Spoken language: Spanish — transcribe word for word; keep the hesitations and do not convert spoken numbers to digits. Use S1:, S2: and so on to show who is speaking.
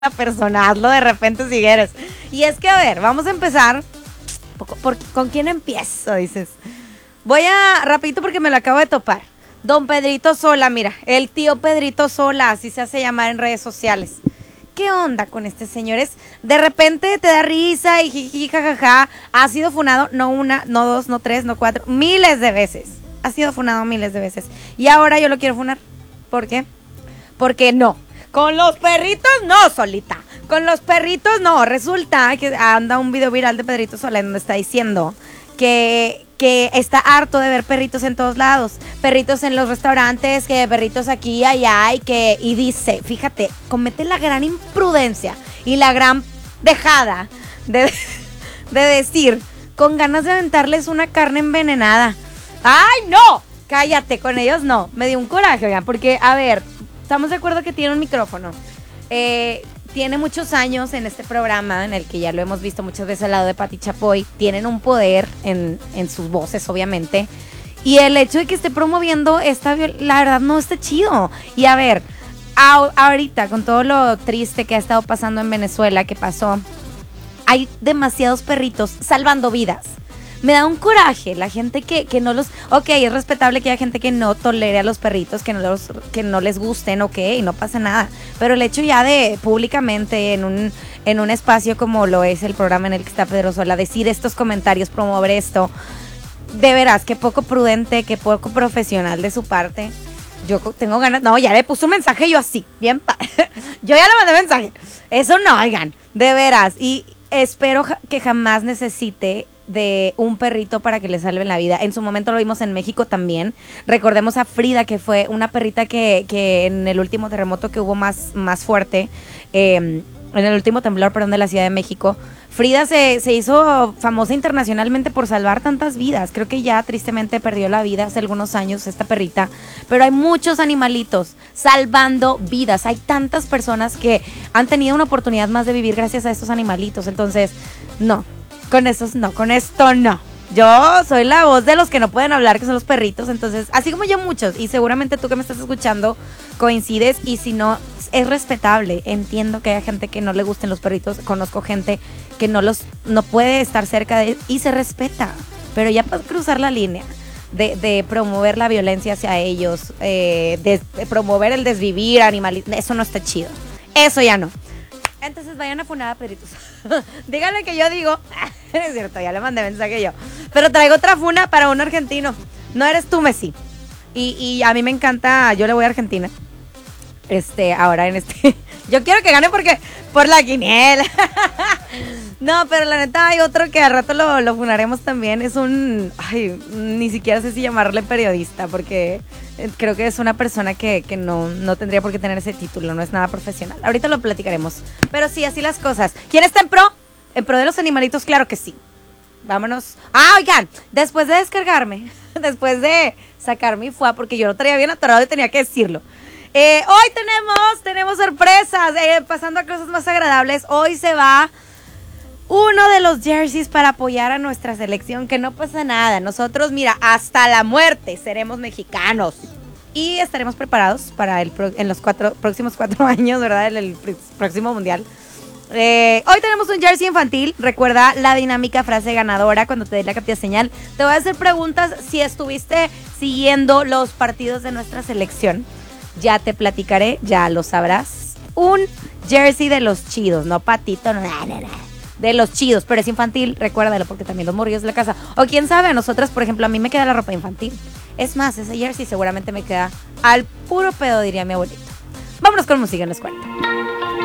S1: personal, de repente si quieres. Y es que, a ver, vamos a empezar. ¿Por, por, ¿Con quién empiezo? Dices. Voy a, rapidito porque me lo acabo de topar. Don Pedrito Sola, mira, el tío Pedrito Sola, así se hace llamar en redes sociales. ¿Qué onda con este señor? Es, de repente te da risa y jiji, jajaja. Ha sido funado no una, no dos, no tres, no cuatro, miles de veces. Ha sido funado miles de veces. Y ahora yo lo quiero funar. ¿Por qué? Porque no. Con los perritos no, Solita. Con los perritos no. Resulta que anda un video viral de Pedrito Sola en donde está diciendo que, que está harto de ver perritos en todos lados. Perritos en los restaurantes, que perritos aquí y allá. Y, que, y dice, fíjate, comete la gran imprudencia y la gran dejada de, de decir, con ganas de aventarles una carne envenenada. ¡Ay, no! Cállate, con ellos no. Me dio un coraje, oigan, porque, a ver, estamos de acuerdo que tiene un micrófono. Eh, tiene muchos años en este programa, en el que ya lo hemos visto muchas veces al lado de Pati Chapoy. Tienen un poder en, en sus voces, obviamente. Y el hecho de que esté promoviendo esta, la verdad, no está chido. Y a ver, a, ahorita, con todo lo triste que ha estado pasando en Venezuela, que pasó, hay demasiados perritos salvando vidas. Me da un coraje la gente que, que no los... Ok, es respetable que haya gente que no tolere a los perritos, que no, los, que no les gusten, ok, no pasa nada. Pero el hecho ya de públicamente en un, en un espacio como lo es el programa en el que está Pedro Sola, decir estos comentarios, promover esto, de veras, que poco prudente, que poco profesional de su parte. Yo tengo ganas... No, ya le puse un mensaje yo así, bien... Pa yo ya le mandé mensaje. Eso no, oigan, de veras. Y espero que jamás necesite de un perrito para que le salven la vida. En su momento lo vimos en México también. Recordemos a Frida, que fue una perrita que, que en el último terremoto que hubo más, más fuerte, eh, en el último temblor, perdón, de la Ciudad de México, Frida se, se hizo famosa internacionalmente por salvar tantas vidas. Creo que ya tristemente perdió la vida hace algunos años esta perrita, pero hay muchos animalitos salvando vidas. Hay tantas personas que han tenido una oportunidad más de vivir gracias a estos animalitos. Entonces, no, con esos no, con esto no. Yo soy la voz de los que no pueden hablar, que son los perritos. Entonces, así como yo muchos, y seguramente tú que me estás escuchando coincides, y si no, es respetable. Entiendo que hay gente que no le gusten los perritos. Conozco gente que no los no puede estar cerca de él y se respeta. Pero ya para cruzar la línea de, de promover la violencia hacia ellos, eh, de, de promover el desvivir animalismo, eso no está chido. Eso ya no. Entonces vayan a funar a Pedritos. Díganle que yo digo. Es cierto, ya le mandé mensaje yo. Pero traigo otra funa para un argentino. No eres tú, Messi. Y, y a mí me encanta. Yo le voy a Argentina. Este, ahora en este. Yo quiero que gane porque. Por la quiniela. No, pero la neta hay otro que al rato lo, lo funaremos también. Es un. Ay, ni siquiera sé si llamarle periodista. Porque creo que es una persona que, que no, no tendría por qué tener ese título. No es nada profesional. Ahorita lo platicaremos. Pero sí, así las cosas. ¿Quién está en pro? En pro de los animalitos, claro que sí. Vámonos. Ah, oigan, después de descargarme, después de sacar mi fuá, porque yo lo traía bien atorado y tenía que decirlo. Eh, hoy tenemos, tenemos sorpresas, eh, pasando a cosas más agradables. Hoy se va uno de los jerseys para apoyar a nuestra selección, que no pasa nada. Nosotros, mira, hasta la muerte seremos mexicanos. Y estaremos preparados para el pro, en los cuatro, próximos cuatro años, ¿verdad? El, el próximo mundial. Eh, hoy tenemos un jersey infantil. Recuerda la dinámica frase ganadora cuando te dé la captura señal. Te voy a hacer preguntas si estuviste siguiendo los partidos de nuestra selección. Ya te platicaré, ya lo sabrás. Un jersey de los chidos, no patito, no, no, no, de los chidos, pero es infantil, recuérdalo, porque también los morrillos de la casa. O quién sabe, a nosotras, por ejemplo, a mí me queda la ropa infantil. Es más, ese jersey seguramente me queda al puro pedo, diría mi abuelito. Vámonos con música en la escuela.